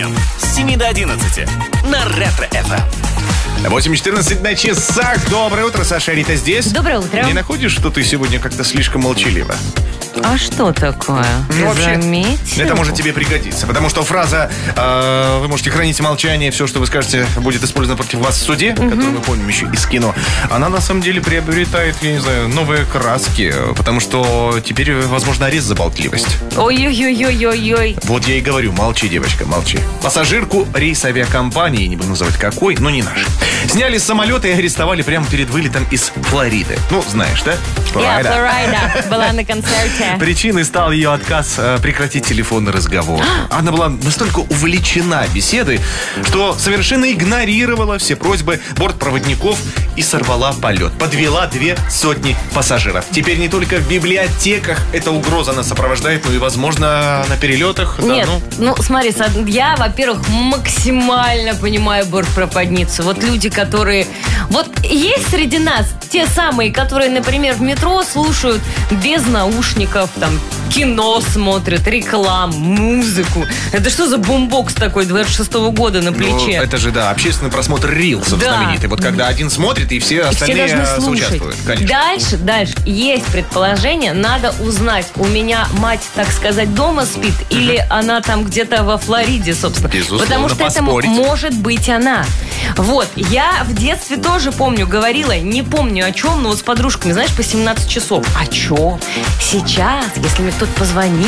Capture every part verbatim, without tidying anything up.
С семи до одиннадцати на Ретро-эф эм. восемь четырнадцать на часах. Доброе утро, Саша, Рита здесь. Доброе утро. Не находишь, что ты сегодня как-то слишком молчалива? А что такое? Ну, Ты вообще, заметил? это может тебе пригодиться, потому что фраза э, «Вы можете хранить молчание, все, что вы скажете, будет использовано против вас в суде», угу. которую мы помним еще из кино, она на самом деле приобретает, я не знаю, новые краски, потому что теперь, возможно, арест за болтливость. Ой-ой-ой-ой-ой-ой. Вот я и говорю, молчи, девочка, молчи. Пассажирку рейс авиакомпании, не буду называть какой, но не наш, сняли с самолета и арестовали прямо перед вылетом из Флориды. Ну, знаешь, да? Я Флорида была на концерте. Причиной стал ее отказ э, прекратить телефонный разговор. Она была настолько увлечена беседой, что совершенно игнорировала все просьбы бортпроводников и сорвала полет. Подвела две сотни пассажиров. Теперь не только в библиотеках эта угроза нас сопровождает, но и, возможно, на перелетах. Нет, да, ну. ну смотри, я, во-первых, максимально понимаю бортпроводницу. Вот люди, которые... Вот есть среди нас те самые, которые, например, в метро слушают без наушников, там, кино смотрят, рекламу, музыку. Это что за бумбокс такой двадцать шестого года на плече? Ну, это же, да, общественный просмотр рилсов, да, знаменитый. Вот когда один смотрит, и все остальные все должны соучаствуют. Конечно. Дальше, дальше. Есть предположение, надо узнать, у меня мать, так сказать, дома спит, uh-huh. или она там где-то во Флориде, собственно. Безусловно, потому что поспорить. Это может быть она. Вот, я в детстве тоже помню, говорила, не помню о чем, но вот с подружками, знаешь, по семнадцать часов. О чем? Сейчас, если мне кто-то позвонит.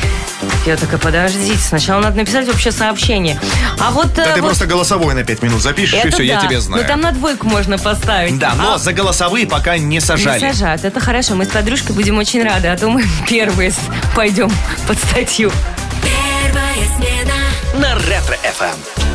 Я такая, подождите, сначала надо написать вообще сообщение. А вот... Да э, ты вот... просто голосовой на пять минут запишешь, это и все, да. я тебя знаю. Ну там на двойку можно поставить. Да, но а... за голосовые пока не сажали. Не сажают, это хорошо. Мы с подружкой будем очень рады, а то мы первые пойдем под статью. Первая смена на Ретро-эф эм.